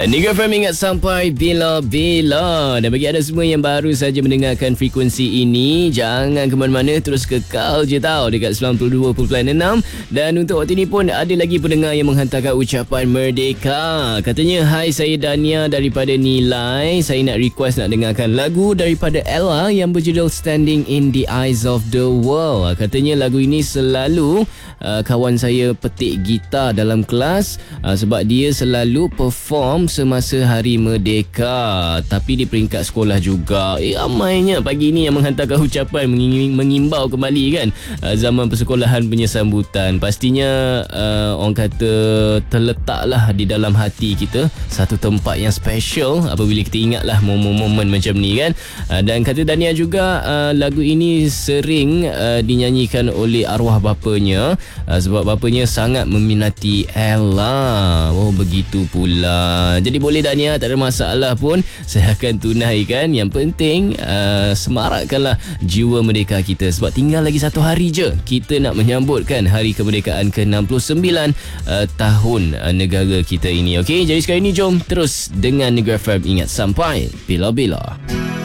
Negeri FM ingat sampai bila-bila. Dan bagi anda semua yang baru saja mendengarkan frekuensi ini, jangan ke mana-mana, terus kekal je tau dekat 92.6. Dan untuk waktu ini pun ada lagi pendengar yang menghantarkan ucapan merdeka. Katanya, hai, saya Dania daripada Nilai. Saya nak request nak dengarkan lagu daripada Ella yang berjudul Standing in the Eyes of the World. Katanya lagu ini selalu kawan saya petik gitar dalam kelas sebab dia selalu perform semasa Hari Merdeka, tapi di peringkat sekolah juga. Ramainya pagi ni yang menghantarkan ucapan mengimbau kembali kan zaman persekolahan punya sambutan. Pastinya orang kata terletaklah di dalam hati kita satu tempat yang special apabila kita ingatlah momen-momen macam ni kan. Dan kata Dania juga lagu ini sering dinyanyikan oleh arwah bapanya sebab bapanya sangat meminati Ella. Oh, begitu pula. Jadi boleh Dania, tak ada masalah pun, saya akan tunaikan. Yang penting semarakkanlah jiwa merdeka kita sebab tinggal lagi satu hari je kita nak menyambutkan hari kemerdekaan ke-69 tahun negara kita ini. Okey, jadi sekarang ini jom terus dengan Negeri FM ingat sampai bila-bila.